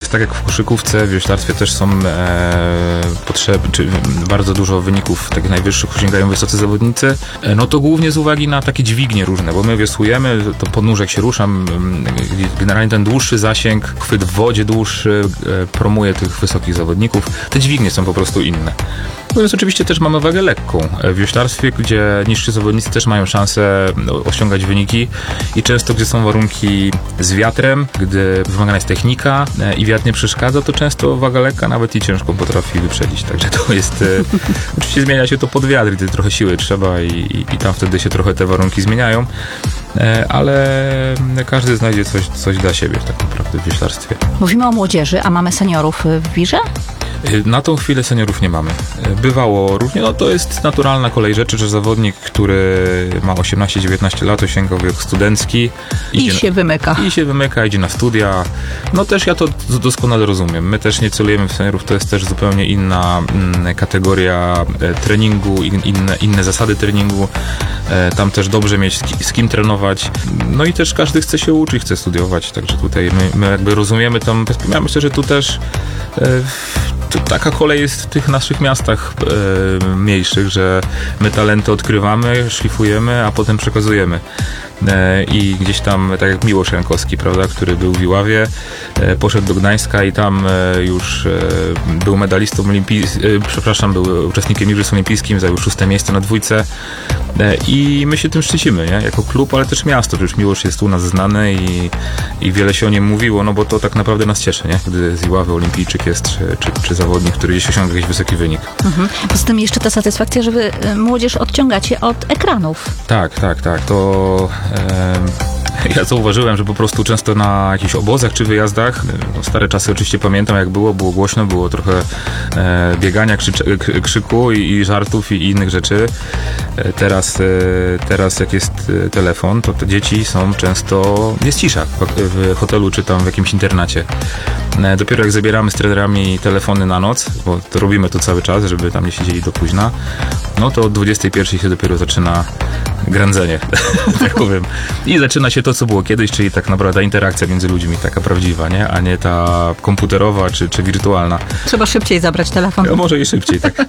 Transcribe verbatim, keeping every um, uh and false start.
jest tak jak w koszykówce, w wioślarstwie też są e, potrzeby, czy bardzo dużo wyników takich najwyższych osiągają wysocy zawodnicy. E, no to głównie z uwagi na takie dźwignie różne, bo my wiosłujemy, to podnóżek się ruszam, generalnie ten dłuższy zasięg, chwyt w wodzie dłuższy, e, promuje tych wysokich zawodników. Te dźwignie są po prostu inne. Natomiast oczywiście też mamy wagę lekką. W wioślarstwie, gdzie niżsi zawodnicy też mają szansę osiągać wyniki i często, gdzie są warunki z wiatrem, gdy wymagana jest technika i wiatr nie przeszkadza, to często waga lekka nawet i ciężką potrafi wyprzedzić. Także to jest... oczywiście zmienia się to pod wiatr, gdy trochę siły trzeba i, i, i tam wtedy się trochę te warunki zmieniają, ale każdy znajdzie coś, coś dla siebie tak naprawdę w wioślarstwie. Mówimy o młodzieży, a mamy seniorów w wirze? Na tą chwilę seniorów nie mamy. Bywało różnie, no to jest naturalna kolej rzeczy, że zawodnik, który ma osiemnaście dziewiętnaście lat, osiąga wiek studencki. I się na, wymyka. I się wymyka, idzie na studia. No też ja to doskonale rozumiem. My też nie celujemy w seniorów, to jest też zupełnie inna mm, kategoria e, treningu, in, inne, inne zasady treningu. E, tam też dobrze mieć z, ki, z kim trenować. No i też każdy chce się uczyć, chce studiować, także tutaj my, my jakby rozumiemy tam, ja myślę, że tu też e, to taka kolej jest w tych naszych miastach e, mniejszych, że my talenty odkrywamy, szlifujemy, a potem przekazujemy. E, I gdzieś tam, tak jak Miłosz Jankowski, prawda, który był w Iławie, e, poszedł do Gdańska i tam e, już e, był medalistą olimpijskim, e, przepraszam, był uczestnikiem Igrzysk Olimpijskich, zajął szóste miejsce na dwójce. E, I my się tym szczycimy, nie? Jako klub, ale też miasto. Przecież Miłosz jest u nas znany i, i wiele się o nim mówiło, no bo to tak naprawdę nas cieszy, nie? Gdy z Iławy olimpijczyk jest, czy, czy, czy zawodnik, który gdzieś osiąga jakiś wysoki wynik. Mhm. Poza tym jeszcze ta satysfakcja, że wy młodzież odciągacie od ekranów. Tak, tak, tak. To e, ja zauważyłem, że po prostu często na jakichś obozach czy wyjazdach, no stare czasy oczywiście pamiętam jak było, było głośno, było trochę e, biegania, krzycz, k, krzyku i, i żartów i, i innych rzeczy. E, teraz, e, teraz jak jest telefon, to te dzieci są często, jest cisza w hotelu czy tam w jakimś internacie. E, dopiero jak zabieramy z trenerami telefony na noc, bo to robimy to cały czas, żeby tam nie siedzieli do późna, no to od dwudziestej pierwszej się dopiero zaczyna grędzenie, tak powiem. I zaczyna się to, co było kiedyś, czyli tak naprawdę interakcja między ludźmi, taka prawdziwa, nie? A nie ta komputerowa czy, czy wirtualna. Trzeba szybciej zabrać telefon. No, może i szybciej, tak.